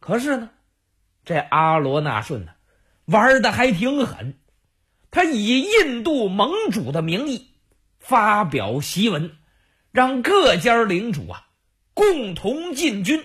可是呢，这阿罗那顺呢，玩的还挺狠，他以印度盟主的名义发表檄文，让各家领主共同进军